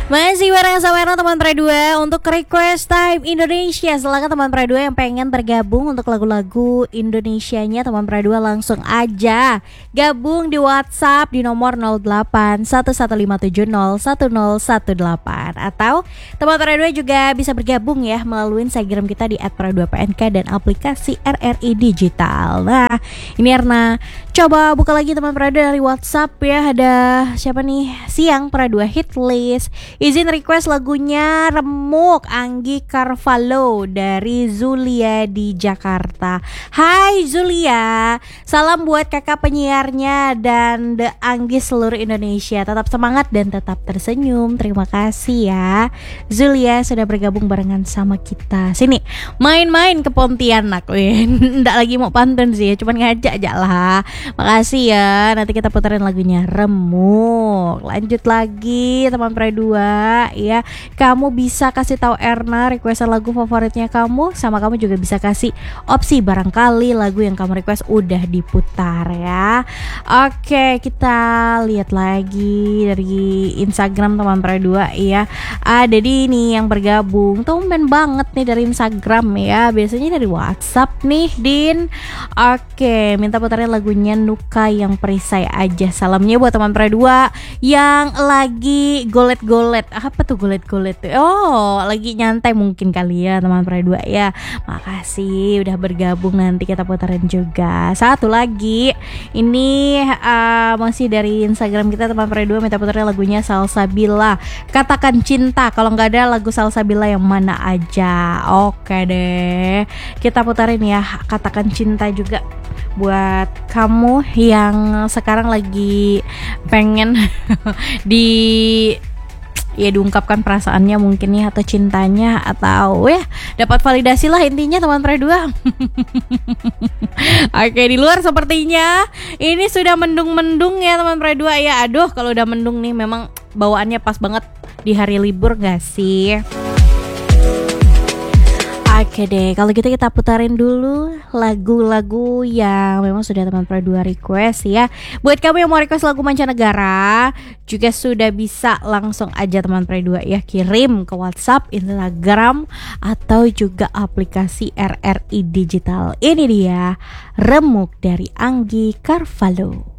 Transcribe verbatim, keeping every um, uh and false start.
Masih bareng sama Erna teman Pre dua untuk request time Indonesia. Silakan teman Pre dua yang pengen bergabung untuk lagu-lagu Indonesianya teman Pre dua langsung aja gabung di WhatsApp di nomor nol delapan satu satu lima tujuh nol satu nol satu delapan, atau teman Pre dua juga bisa bergabung ya melalui Instagram kita di et pre dua p n k dan aplikasi R R I Digital. Nah, ini Erna coba buka lagi teman Pre dua dari WhatsApp ya. Ada siapa nih? Siang Pre dua hit list. Izin request lagunya Remuk Anggi Carvalho dari Zulia di Jakarta. Hai Zulia, salam buat kakak penyiarnya dan The Anggi seluruh Indonesia. Tetap semangat dan tetap tersenyum. Terima kasih ya Zulia sudah bergabung barengan sama kita. Sini main-main ke Pontianak. Wih, nggak lagi mau pantun sih ya, cuman ngajak aja lah. Makasih ya. Nanti kita putarin lagunya Remuk. Lanjut lagi teman Pre dua ya. Kamu bisa kasih tahu Erna requestan lagu favoritnya kamu, sama kamu juga bisa kasih opsi barangkali lagu yang kamu request udah diputar ya. Oke, kita lihat lagi dari Instagram teman Pre dua ya. Ada di nih yang bergabung. Tumben banget nih dari Instagram ya. Biasanya dari WhatsApp nih, Din. Oke, minta putarin lagunya Nuka yang perisai aja. Salamnya buat teman Pre dua yang lagi golet-golet. Apa tuh golet-golet tuh? Oh, lagi nyantai mungkin kali ya teman Pre dua ya. Makasih udah bergabung, nanti kita putarin juga. Satu lagi, ini uh, masih dari Instagram kita teman Pre dua minta putarin lagunya Salsabila, Katakan Cinta. Kalau nggak ada lagu Salsabila yang mana aja. Oke deh, kita putarin ya Katakan Cinta juga buat kamu yang sekarang lagi pengen di ya diungkapkan perasaannya mungkin ya, atau cintanya, atau ya dapat validasi lah intinya teman Pre dua. Oke, di luar sepertinya ini sudah mendung-mendung ya teman Pre dua ya. Aduh, kalau udah mendung nih memang bawaannya pas banget di hari libur gak sih? Oke deh, kalau gitu kita putarin dulu lagu-lagu yang memang sudah teman Pre dua request ya. Buat kamu yang mau request lagu mancanegara juga sudah bisa langsung aja teman Pre dua ya, kirim ke WhatsApp, Instagram, atau juga aplikasi R R I Digital. Ini dia Remuk dari Anggi Carvalho.